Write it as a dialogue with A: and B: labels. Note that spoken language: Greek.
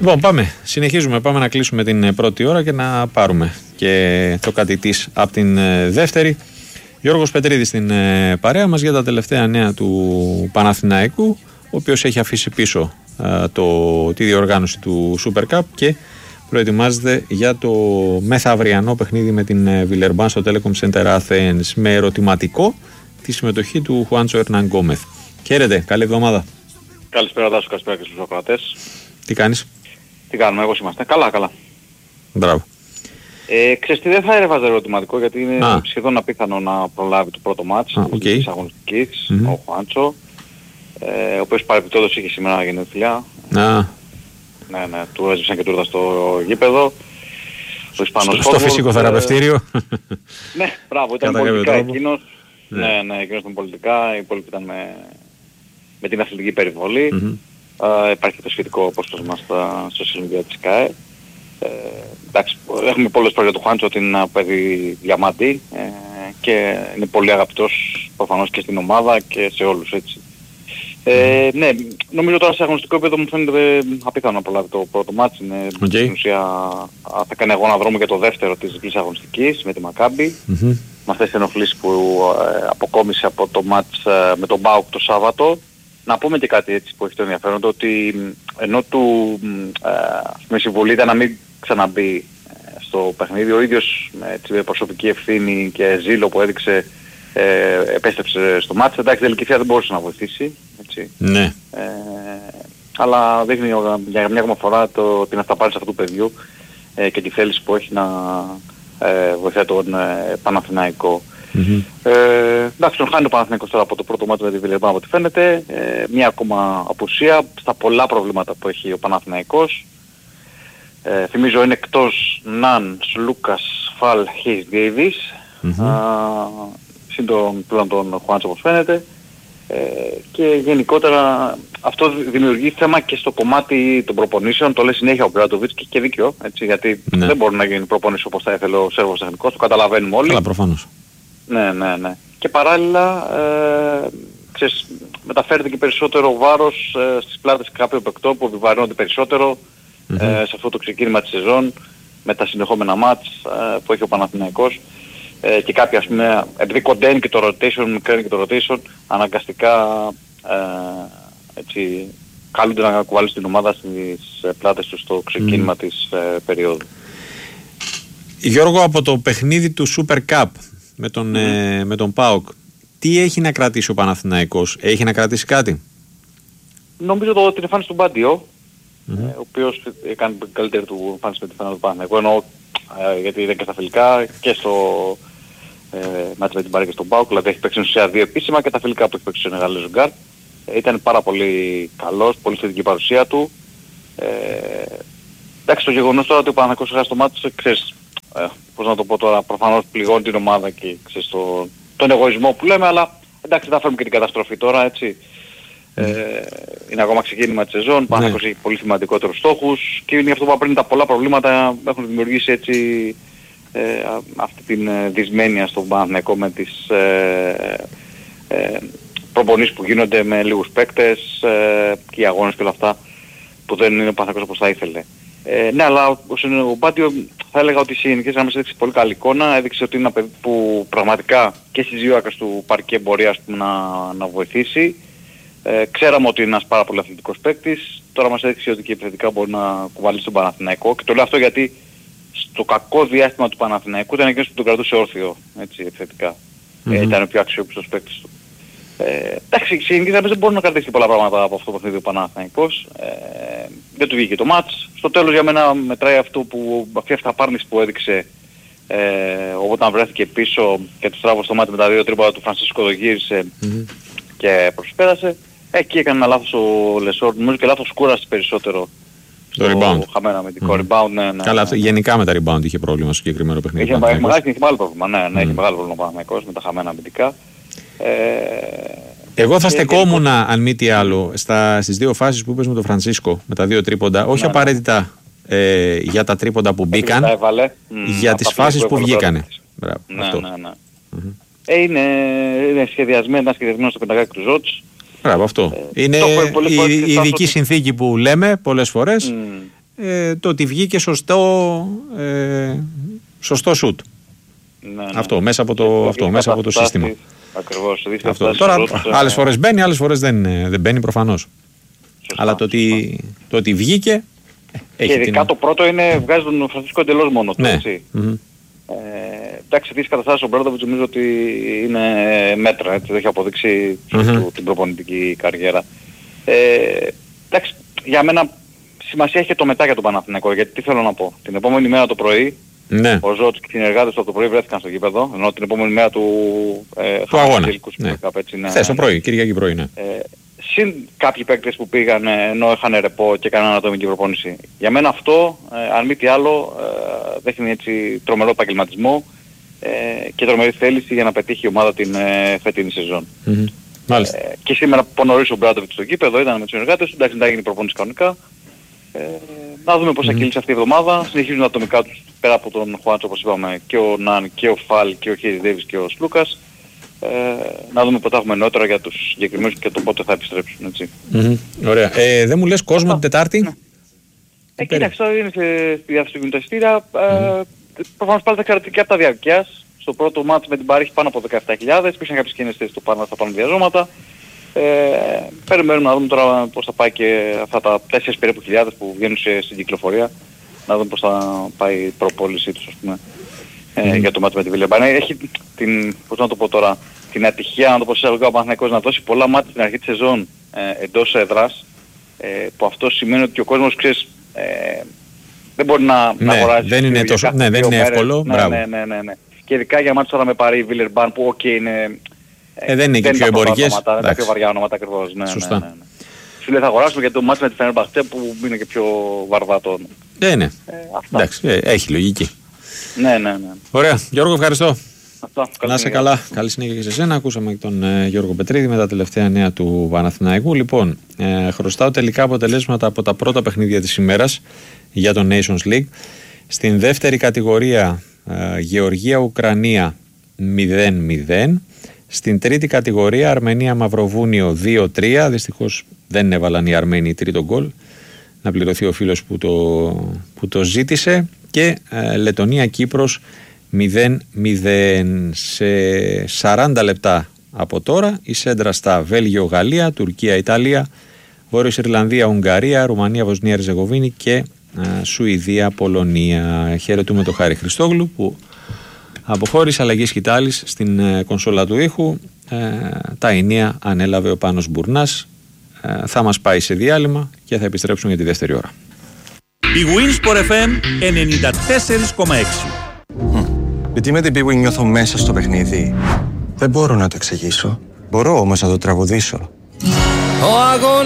A: Λοιπόν, συνεχίζουμε. Πάμε να κλείσουμε την πρώτη ώρα και να πάρουμε και το κάτι της από την δεύτερη. Γιώργος Πετρίδης στην παρέα μας για τα τελευταία νέα του Παναθηναϊκού, ο οποίος έχει αφήσει πίσω τη διοργάνωση του Super Cup και προετοιμάζεται για το μεθαυριανό παιχνίδι με την Βιλερμπάν στο Telecom Center Athens, με ερωτηματικό τη συμμετοχή του Χουάντσο Ερναν Γκόμεθ. Χαίρετε, καλή εβδομάδα.
B: Καλησπέρα Τάσο, καλησπέρα και στους ακροατές.
A: Τι κάνεις?
B: Τι κάνουμε, εγώ είμαστε. Καλά.
A: Μπράβο.
B: Ξέρεις τι, δεν θα έβαζα ερωτηματικό γιατί είναι σχεδόν απίθανο να προλάβει το πρώτο μάτς της αγωνιστικής, ο Χουάντσο, ο οποίος παρεπιπτόντως είχε σήμερα γενέθλια. Ναι, του έζησαν και τούρτα στο γήπεδο.
A: Στο φυσικό θεραπευτήριο.
B: Ναι, μπράβο, ήταν πολιτικά εκείνος. Ναι, εκείνος ήταν πολιτικά, οι υπόλοιποι ήταν με την αθλητική περιβολή. Υπάρχει το σχετικό απόσπασμα στα social media της ΚΑΕ. Εντάξει, έχουμε πολλές φορές για τον Χουάντσο ότι είναι ένα παιδί διαμάντη και είναι πολύ αγαπητός προφανώς και στην ομάδα και σε όλους, έτσι. Ναι, νομίζω τώρα σε αγωνιστικό επίπεδο μου φαίνεται απίθανο να προλάβει το πρώτο μάτς. Στην ουσία θα κάνει αγώνα δρόμο για το δεύτερο της διπλής αγωνιστικής με τη Μακάμπι. Με αυτές τις ενοχλήσεις που αποκόμισε από το μάτς με τον ΠΑΟΚ το Σάββατο. Να πούμε και κάτι έτσι που έχει το ενδιαφέρον, το ότι ενώ του με συμβουλή ήταν να μην ξαναμπεί στο παιχνίδι, ο ίδιος με προσωπική ευθύνη και ζήλο που έδειξε επέστρεψε στο μάτς. Εντάξει, τελική θεία δεν μπορούσε να βοηθήσει, έτσι. Ναι. Αλλά δείχνει για μια ακόμα φορά την αυταπάρνηση αυτού του παιδιού και τη θέληση που έχει να βοηθάει τον Παναθηναϊκό. Εντάξει, τον χάνει ο Παναθηναϊκός τώρα από το πρώτο μάτι με τη Βιλερμπάν από ό,τι φαίνεται. Μια ακόμα απουσία στα πολλά προβλήματα που έχει ο Παναθηναϊκός. Θυμίζω είναι εκτός Ναν, Λούκας, Φαλ, Χέις, Ντέιβις. Συν πλέον τον Χουάντσο όπως φαίνεται. Και γενικότερα αυτό δημιουργεί θέμα και στο κομμάτι των προπονήσεων. Το λέει συνέχεια ο Μπράντοβιτς και δίκιο, έτσι, γιατί δεν μπορεί να γίνει προπονήσεις όπως θα ήθελε ο Σέρβος τεχνικός, το καταλαβαίνουμε όλοι.
A: Καλά, προφανώς.
B: Ναι. Και παράλληλα, ξέρεις, μεταφέρεται και περισσότερο βάρος στις πλάτες κάποιων παικτών που επιβαρύνονται περισσότερο σε αυτό το ξεκίνημα της σεζόν με τα συνεχόμενα μάτς που έχει ο Παναθηναϊκός και κάποια, ας πούμε, επειδή κοντένει και το rotation, μικραίνει και το rotation, αναγκαστικά έτσι, καλούνται να κουβαλήσουν την ομάδα στις πλάτες τους στο ξεκίνημα της περίοδου.
A: Γιώργο, από το παιχνίδι του Super Cup με τον ΠΑΟΚ, τι έχει να κρατήσει ο Παναθηναϊκός? Έχει να κρατήσει κάτι?
B: Νομίζω την εμφάνιση του Μπάντιο, ο οποίος έκανε την καλύτερη του εμφάνιση με τη φανέλα του Παναθηναϊκού, εννοώ γιατί ήταν και στα φιλικά και στο μάτς με την Μπάρκα και στον ΠΑΟΚ, δηλαδή έχει παίξει ουσία 2 επίσημα και τα φιλικά που έχει παίξει ο Νεγάλης Ζουγκάρ. Ήταν πάρα πολύ καλός, πολύ θετική παρουσία του. Εντάξει, το γεγονός τώρα ότι ο Παναθηναϊκός έχασε το μάτς, ξέρεις, πώς να το πω τώρα, προφανώς πληγώνει την ομάδα και ξέρεις τον εγωισμό που λέμε, αλλά εντάξει, θα φέρουμε και την καταστροφή τώρα, έτσι. Είναι ακόμα ξεκίνημα της σεζόν, ο Παναθηναϊκός έχει πολύ σημαντικότερους στόχους και είναι αυτό που είπα πριν, τα πολλά προβλήματα έχουν δημιουργήσει έτσι αυτή την δυσμένεια στον Παναθηναϊκό με τις προπονήσεις που γίνονται με λίγους παίκτες και οι αγώνες και όλα αυτά που δεν είναι ο Παναθηναϊκός όπως θα ήθελε. Ναι, αλλά ο Μπάντιο θα έλεγα ότι σε γενικές γραμμές έδειξε πολύ καλή εικόνα, έδειξε ότι είναι ένα παιδί που πραγματικά και στις δύο άκρες του παρκέ μπορεί να βοηθήσει. Ξέραμε ότι είναι ένας πάρα πολύ αθλητικός παίκτης, τώρα μας έδειξε ότι και επιθετικά μπορεί να κουβαλήσει τον Παναθηναϊκό και το λέω αυτό γιατί στο κακό διάστημα του Παναθηναϊκού ήταν εκείνος που τον κρατούσε όρθιο, έτσι, επιθετικά. Ήταν ο πιο αξιόπιστος παίκτης του. Εντάξει, σε γενικές γραμμές δεν μπορεί να κρατήσει πολλά πράγματα από αυτό το παιχνίδι ο Παναθηναϊκός. Δεν του βγήκε το μάτς. Στο τέλος για μένα μετράει αυτό που αυτή η αυταπάρνηση που έδειξε όταν βρέθηκε πίσω και του στράβωσε το μάτι με τα 2 τρίποντα του Φρανσίσκο, το γύρισε και προσπέρασε. Εκεί έκανε ένα λάθος ο Λεσόρ, νομίζω και λάθος κούραση περισσότερο.
A: Το rebound.
B: Χαμένα αμυντικό rebound, ναι.
A: Καλά, γενικά με τα rebound είχε πρόβλημα στο συγκεκριμένο παιχνίδι.
B: Έχει μεγάλο πρόβλημα, ναι, έχει μεγάλο πρόβλημα ο Παναθηναϊκός με τα χαμένα αμυντικά.
A: Εγώ θα στεκόμουν, αν μη τι άλλο, στις δύο φάσεις που είπες με τον Φρανσίσκο, με τα 2 τρίποντα, όχι απαραίτητα για τα τρίποντα που μπήκαν, για τις φάσεις που βγήκανε.
B: Είναι σχεδιασμένο στο πενταγάκι του Ζότς.
A: Μπράβο, αυτό. Είναι η ειδική συνθήκη που λέμε πολλές φορές. το ότι βγήκε σωστό σουτ.
B: Ναι.
A: Αυτό μέσα από το σύστημα.
B: Ακριβώς.
A: Αυτό. Τώρα άλλες φορές μπαίνει, άλλες φορές δεν μπαίνει προφανώς. Αλλά το ότι βγήκε.
B: Και ειδικά το πρώτο βγάζει τον Φρανσίσκο εντελώς μόνο του. Εντάξει, τις καταστάσεις ο Μπράντοβιτς νομίζω ότι είναι μέτρα, έτσι, δεν έχει αποδείξει την προπονητική καριέρα. Εντάξει, για μένα σημασία έχει και το μετά για τον Παναθηναϊκό, γιατί τι θέλω να πω. Την επόμενη μέρα το πρωί, ο Ζώτς και οι συνεργάτες του από το πρωί βρέθηκαν στο γήπεδο, ενώ την επόμενη μέρα του
A: αγώνα. Χθες το πρωί, Κυριακή πρωί, ναι.
B: Συν κάποιοι παίκτες που πήγαν ενώ είχαν ρεπό και έκαναν ανατομική προπόνηση. Για μένα αυτό, αν μη τι άλλο, δείχνει έτσι τρομερό επαγγελματισμό και τρομερή θέληση για να πετύχει η ομάδα την φετινή σεζόν. Και σήμερα που νωρίς ο Μπράντοβιτς στο γήπεδο ήταν με τους συνεργάτες του, εντάξει, δεν έγινε η προπόνηση κανονικά. Να δούμε πώς θα κυλήσει αυτή η εβδομάδα. Συνεχίζουν τα ατομικά τους πέρα από τον Χουάντσο, όπως είπαμε, και ο Ναν και ο Φαλ και ο Χέις Ντέιβις και ο Σλούκας. Να δούμε πότε θα έχουμε νεότερα για τους συγκεκριμένους και το πότε θα επιστρέψουν, έτσι.
A: Ωραία. Δεν μου λες κόσμο την Τετάρτη?
B: Κοίταξε, είναι στη διαβιβαστήρα. Προφανώς πάλι θα εξαρτηθεί και από τα διαρκείας. Στο πρώτο μάτς με την Πάρη έχει πάνω από 17.000. Υπήρχαν κάποιες κίνησεις στα πάνω διαζώματα. Περιμένουμε να δούμε τώρα πώς θα πάει και αυτά τα 4 περίπου χιλιάδες που βγαίνουν στην κυκλοφορία. Να δούμε πώς θα πάει η προπόλησή τους, ας πούμε. Για το μάτι με τη Βιλεμπάν. Έχει πώς να το πω τώρα, την ατυχία, να το πω εισαγωγικά, ο Παναθηναϊκός να δώσει πολλά μάτια στην αρχή της σεζόν εντός έδρας, που αυτό σημαίνει ότι ο κόσμος, ξέρεις, δεν μπορεί να αγοράσει.
A: Δεν είναι εύκολο.
B: Ναι. Και ειδικά για μάτια τώρα με Παρί, Βιλερμπάν, που είναι...
A: δεν είναι και πιο εμπορικές.
B: Δεν είναι πιο βαριά ονόματα ακριβώς.
A: Σωστά.
B: Ναι. Σου λέει θα αγοράσουμε γιατί το μάτι με τη Φενέρμπαχτσε που είναι και πιο βαρβατό.
A: Ναι. Εντάξει, έχει λογική.
B: Ναι.
A: Ωραία. Γιώργο, ευχαριστώ.
B: Να
A: είσαι καλά. Καλή συνέχεια και σε σένα. Ακούσαμε και τον Γιώργο Πετρίδη με τα τελευταία νέα του Παναθηναϊκού. Λοιπόν, χρωστάω τελικά αποτελέσματα από τα πρώτα παιχνίδια της ημέρας για το Nations League. Στην δεύτερη κατηγορία Γεωργία-Ουκρανία 0-0. Στην τρίτη κατηγορία Αρμενία-Μαυροβούνιο 2-3. Δυστυχώς δεν έβαλαν οι Αρμένοι τρίτο γκολ. Να πληρωθεί ο φίλος που το ζήτησε. Και Λετωνία-Κύπρος 0-0. Σε 40 λεπτά από τώρα η σέντρα στα Βέλγιο-Γαλλία, Τουρκία-Ιταλία, Βόρειος Ιρλανδία-Ουγγαρία, Ρουμανία-Βοσνία-Ερζεγοβίνη και Σουηδία-Πολωνία. Χαιρετούμε τον Χάρη Χριστόγλου που αποχώρησε, αλλαγή σκητάλης στην κονσόλα του ήχου. Τα ενία ανέλαβε ο Πάνος Μπουρνάς. Θα μας πάει σε διάλειμμα και θα επιστρέψουμε για τη δεύτερη ώρα.
C: Η Winsport FM 94,6.
D: Γιατί με την Big Win νιώθω μέσα στο παιχνίδι. Δεν μπορώ να το εξηγήσω. Μπορώ όμως να το τραγουδήσω.